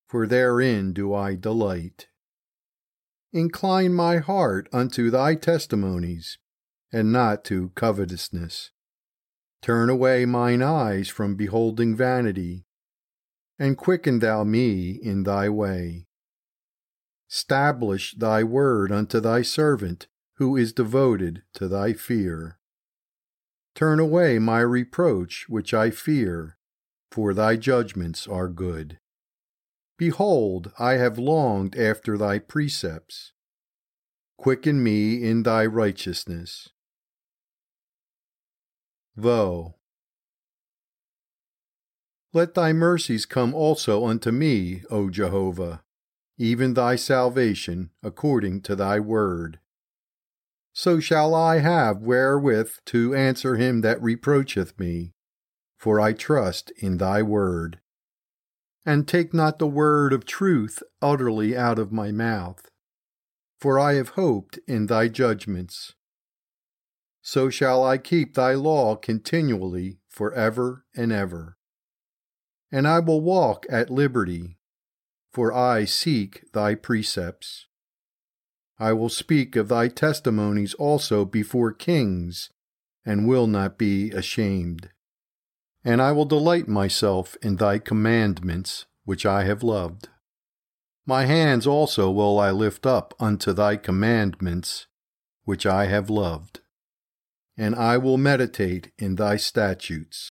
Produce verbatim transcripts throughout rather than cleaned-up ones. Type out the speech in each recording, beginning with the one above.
for therein do I delight. Incline my heart unto thy testimonies, and not to covetousness. Turn away mine eyes from beholding vanity, and quicken thou me in thy way. Stablish thy word unto thy servant, who is devoted to thy fear. Turn away my reproach which I fear, for thy judgments are good. Behold, I have longed after thy precepts. Quicken me in thy righteousness. Voe. Let thy mercies come also unto me, O Jehovah, even thy salvation, according to thy word. So shall I have wherewith to answer him that reproacheth me, for I trust in thy word. And take not the word of truth utterly out of my mouth, for I have hoped in thy judgments. So shall I keep thy law continually for ever and ever. And I will walk at liberty, for I seek thy precepts. I will speak of thy testimonies also before kings, and will not be ashamed. And I will delight myself in thy commandments, which I have loved. My hands also will I lift up unto thy commandments, which I have loved. And I will meditate in thy statutes.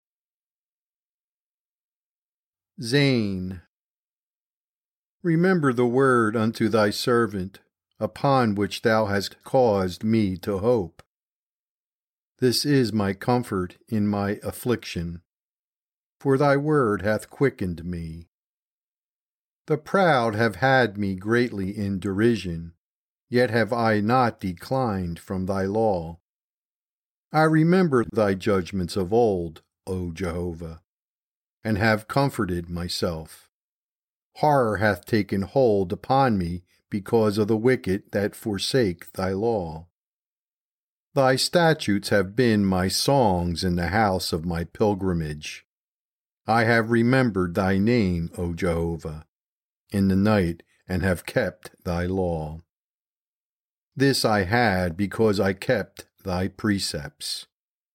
Zane. Remember the word unto thy servant, upon which thou hast caused me to hope. This is my comfort in my affliction, for thy word hath quickened me. The proud have had me greatly in derision, yet have I not declined from thy law. I remember thy judgments of old, O Jehovah, and have comforted myself. Horror hath taken hold upon me because of the wicked that forsake thy law. Thy statutes have been my songs in the house of my pilgrimage. I have remembered thy name, O Jehovah, in the night, and have kept thy law. This I had because I kept thy precepts.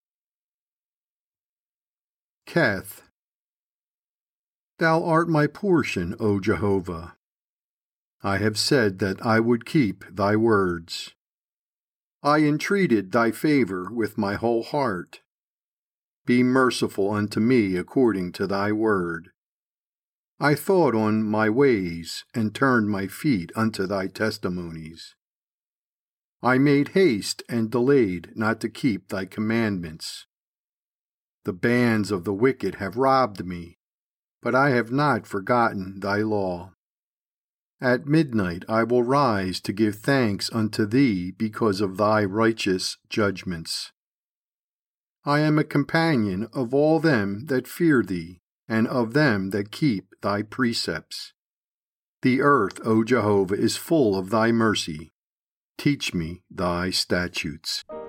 Keth. Thou art my portion, O Jehovah. I have said that I would keep thy words. I entreated thy favor with my whole heart. Be merciful unto me according to thy word. I thought on my ways, and turned my feet unto thy testimonies. I made haste and delayed not to keep thy commandments. The bands of the wicked have robbed me, but I have not forgotten thy law. At midnight I will rise to give thanks unto thee because of thy righteous judgments. I am a companion of all them that fear thee, and of them that keep thy precepts. The earth, O Jehovah, is full of thy mercy. Teach me thy statutes.